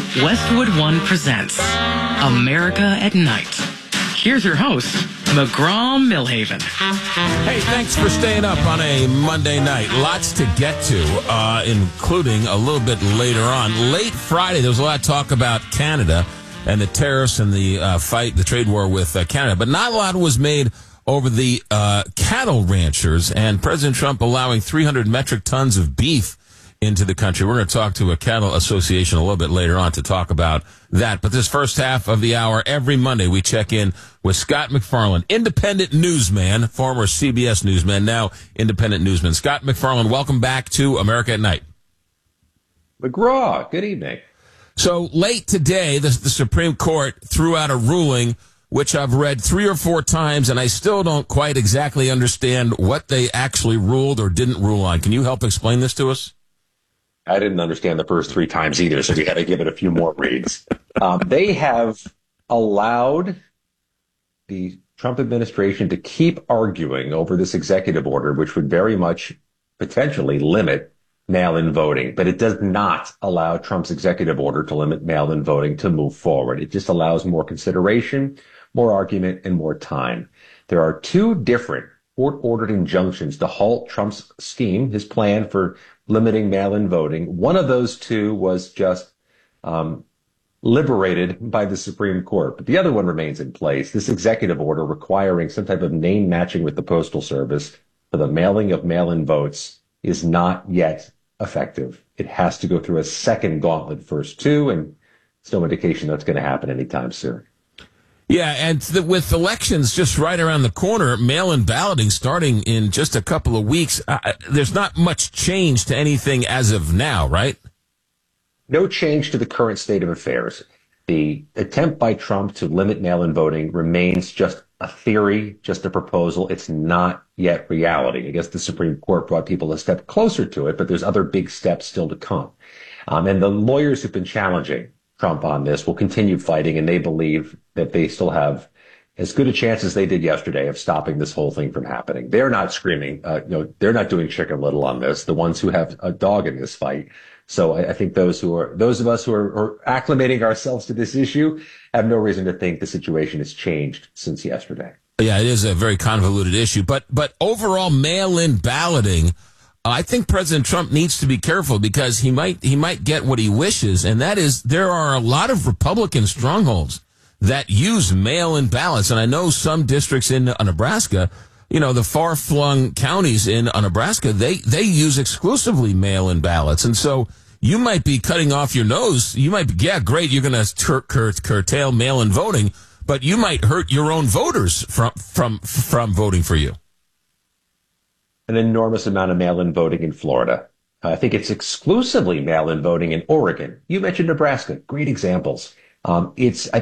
Westwood One presents America at Night. Here's your host, McGraw Millhaven. Hey, thanks for staying up on a Monday night. Lots to get to, including a little bit later on. Late Friday, there was a lot of talk about Canada and the tariffs and the the trade war with Canada. But not a lot was made over the cattle ranchers and President Trump allowing 300 metric tons of beef into the country. We're going to talk to a cattle association a little bit later on to talk about that. But this first half of the hour, every Monday, we check in with Scott MacFarlane, independent newsman, former CBS newsman, now independent newsman. Scott MacFarlane, welcome back to America at Night. McGraw, good evening. So late today, the Supreme Court threw out a ruling which I've read 3 or 4 times, and I still don't quite exactly understand what they actually ruled or didn't rule on. Can you help explain this to us? I didn't understand the first 3 times either, so we had to give it a few more reads. They have allowed the Trump administration to keep arguing over this executive order, which would very much potentially limit mail-in voting. But it does not allow Trump's executive order to limit mail-in voting to move forward. It just allows more consideration, more argument, and more time. There are 2 different court-ordered injunctions to halt Trump's scheme, his plan for limiting mail-in voting. One of those 2 was just liberated by the Supreme Court, but the other one remains in place. This executive order requiring some type of name matching with the Postal Service for the mailing of mail-in votes is not yet effective. It has to go through a second gauntlet first, too, and it's no indication that's going to happen anytime soon. Yeah, and with elections just right around the corner, mail-in balloting starting in just a couple of weeks, there's not much change to anything as of now, right? No change to the current state of affairs. The attempt by Trump to limit mail-in voting remains just a theory, just a proposal. It's not yet reality. I guess the Supreme Court brought people a step closer to it, but there's other big steps still to come. And the lawyers who've been challenging Trump on this will continue fighting, and they believe that they still have as good a chance as they did yesterday of stopping this whole thing from happening. They're not screaming, they're not doing Chicken Little on this, the ones who have a dog in this fight. So I think those of us who are acclimating ourselves to this issue have no reason to think the situation has changed since yesterday. Yeah, it is a very convoluted issue, but overall mail-in balloting, I think President Trump needs to be careful because he might get what he wishes, and that is there are a lot of Republican strongholds that use mail-in ballots, and I know some districts in Nebraska, the far-flung counties in Nebraska, they use exclusively mail-in ballots, and so you might be cutting off your nose. You might be, yeah, great, you're going to curtail mail-in voting, but you might hurt your own voters from voting for you. An enormous amount of mail-in voting in Florida. I think it's exclusively mail-in voting in Oregon. You mentioned Nebraska. Great examples. I